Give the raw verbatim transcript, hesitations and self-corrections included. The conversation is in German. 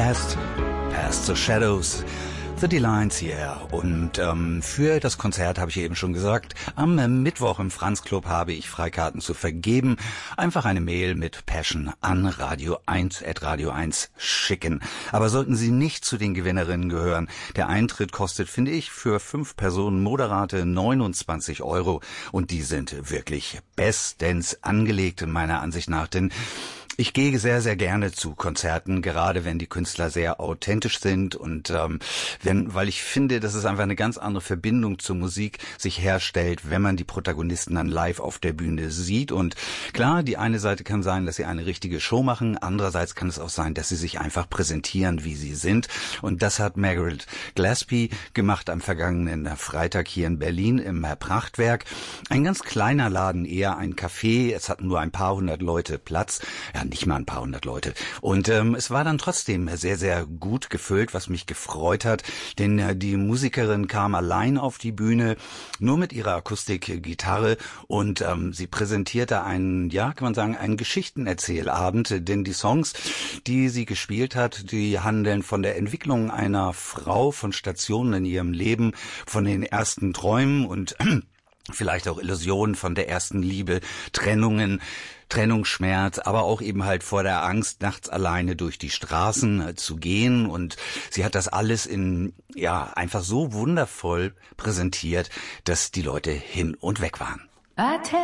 Past, Past the Shadows, The D-Lines hier. Und ähm, für das Konzert habe ich eben schon gesagt, am äh, Mittwoch im Franz Club habe ich Freikarten zu vergeben. Einfach eine Mail mit Passion an radio eins at radio eins schicken. Aber sollten Sie nicht zu den Gewinnerinnen gehören, der Eintritt kostet, finde ich, für fünf Personen moderate neunundzwanzig Euro. Und die sind wirklich bestens angelegt, meiner Ansicht nach. Denn ich gehe sehr, sehr gerne zu Konzerten, gerade wenn die Künstler sehr authentisch sind und ähm, wenn, weil ich finde, dass es einfach eine ganz andere Verbindung zur Musik sich herstellt, wenn man die Protagonisten dann live auf der Bühne sieht. Und klar, die eine Seite kann sein, dass sie eine richtige Show machen, andererseits kann es auch sein, dass sie sich einfach präsentieren, wie sie sind. Und das hat Margaret Gillespie gemacht am vergangenen Freitag hier in Berlin im Prachtwerk. Ein ganz kleiner Laden, eher ein Café, es hatten nur ein paar hundert Leute Platz. Ja, nicht mal ein paar hundert Leute. Und ähm, es war dann trotzdem sehr, sehr gut gefüllt, was mich gefreut hat, denn äh, die Musikerin kam allein auf die Bühne, nur mit ihrer Akustikgitarre und ähm, sie präsentierte einen, ja, kann man sagen, einen Geschichtenerzählabend, denn die Songs, die sie gespielt hat, die handeln von der Entwicklung einer Frau, von Stationen in ihrem Leben, von den ersten Träumen und vielleicht auch Illusionen von der ersten Liebe, Trennungen, Trennungsschmerz, aber auch eben halt vor der Angst, nachts alleine durch die Straßen äh, zu gehen. Und sie hat das alles in, ja, einfach so wundervoll präsentiert, dass die Leute hin und weg waren.